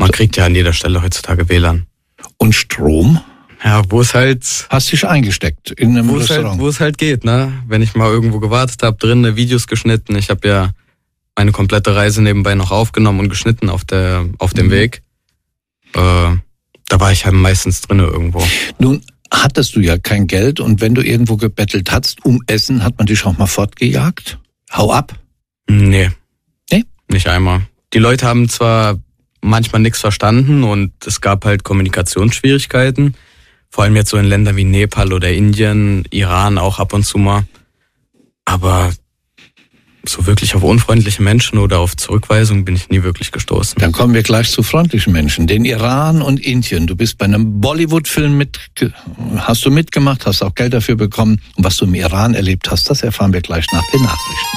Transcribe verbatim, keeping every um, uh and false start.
Man kriegt ja an jeder Stelle heutzutage W L A N. Und Strom? Ja, wo es halt... Hast dich eingesteckt in einem wo Restaurant? Es halt, wo es halt geht, ne? Wenn ich mal irgendwo gewartet habe, drinnen Videos geschnitten. Ich habe ja meine komplette Reise nebenbei noch aufgenommen und geschnitten auf der auf dem mhm. Weg. Äh, da war ich halt meistens drinnen irgendwo. Nun hattest du ja kein Geld und wenn du irgendwo gebettelt hast um Essen, hat man dich auch mal fortgejagt? Hau ab? Nee. Nee? Nicht einmal. Die Leute haben zwar manchmal nichts verstanden und es gab halt Kommunikationsschwierigkeiten. Vor allem jetzt so in Ländern wie Nepal oder Indien, Iran auch ab und zu mal. Aber so wirklich auf unfreundliche Menschen oder auf Zurückweisung bin ich nie wirklich gestoßen. Dann kommen wir gleich zu freundlichen Menschen. Den Iran und Indien. Du bist bei einem Bollywood-Film mit, hast du mitgemacht, hast auch Geld dafür bekommen. Und was du im Iran erlebt hast, das erfahren wir gleich nach den Nachrichten.